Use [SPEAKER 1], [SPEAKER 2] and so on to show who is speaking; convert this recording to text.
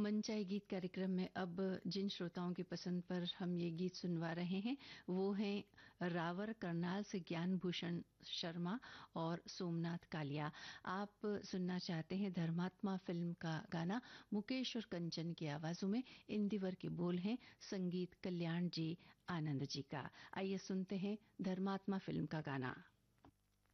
[SPEAKER 1] मनचाही गीत कार्यक्रम में अब जिन श्रोताओं की पसंद पर हम ये गीत सुनवा रहे हैं वो हैं रावर करनाल से ज्ञान भूषण शर्मा और सोमनाथ कालिया। आप सुनना चाहते हैं धर्मात्मा फिल्म का गाना मुकेश और कंचन की आवाजों में। इंदिवर के बोल हैं संगीत कल्याण जी आनंद जी का। आइए सुनते हैं धर्मात्मा फिल्म का गाना।